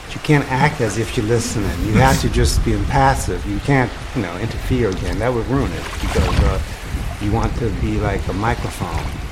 You can't act as if you're listening. You have to just be passive. You can't, interfere again. That would ruin it because you want to be like a microphone.